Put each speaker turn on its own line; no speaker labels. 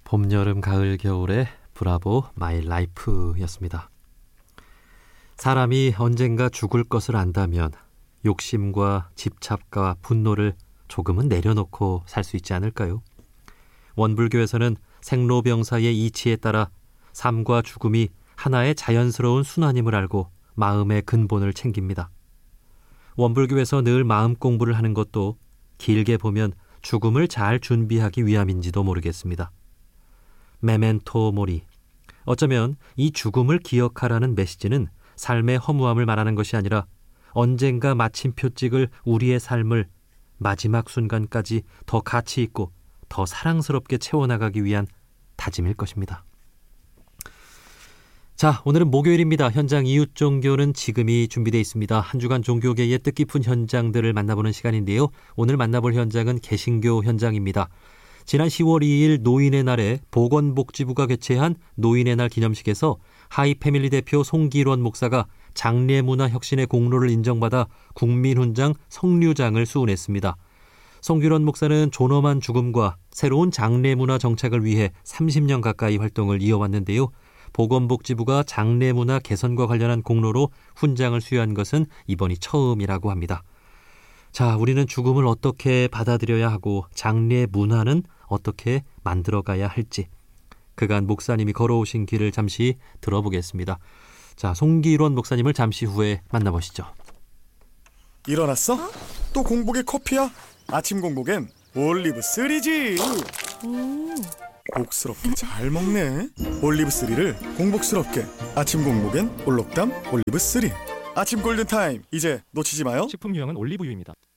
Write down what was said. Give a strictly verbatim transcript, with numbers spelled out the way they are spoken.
봄, 여름, 가을, 겨울의 브라보 마이 라이프였습니다. 사람이 언젠가 죽을 것을 안다면 욕심과 집착과 분노를 조금은 내려놓고 살 수 있지 않을까요? 원불교에서는 생로병사의 이치에 따라 삶과 죽음이 하나의 자연스러운 순환임을 알고 마음의 근본을 챙깁니다. 원불교에서 늘 마음 공부를 하는 것도 길게 보면 죽음을 잘 준비하기 위함인지도 모르겠습니다. 메멘토 모리. 어쩌면 이 죽음을 기억하라는 메시지는 삶의 허무함을 말하는 것이 아니라 언젠가 마침표 찍을 우리의 삶을 마지막 순간까지 더 가치 있고 더 사랑스럽게 채워나가기 위한 다짐일 것입니다. 자, 오늘은 목요일입니다. 현장 이웃 종교는 지금이 준비되어 있습니다. 한 주간 종교계의 뜻깊은 현장들을 만나보는 시간인데요. 오늘 만나볼 현장은 개신교 현장입니다. 지난 시월 이일 노인의 날에 보건복지부가 개최한 노인의 날 기념식에서 하이패밀리 대표 송기론 목사가 장례문화 혁신의 공로를 인정받아 국민훈장 성류장을 수훈했습니다. 송기론 목사는 존엄한 죽음과 새로운 장례문화 정착을 위해 삼십 년 가까이 활동을 이어왔는데요. 보건복지부가 장례문화 개선과 관련한 공로로 훈장을 수여한 것은 이번이 처음이라고 합니다. 자, 우리는 죽음을 어떻게 받아들여야 하고 장례 문화는 어떻게 만들어가야 할지 그간 목사님이 걸어오신 길을 잠시 들어보겠습니다. 자, 송기론 목사님을 잠시 후에 만나보시죠.
일어났어? 어? 또 공복에 커피야? 아침 공복엔 올리브 쓰리지. 음. 복스럽게 잘 먹네. 올리브 쓰리를 공복스럽게. 아침 공복엔 올록담 올리브 쓰리. 아침 골든타임 이제 놓치지 마요.
식품 유형은 올리브유입니다.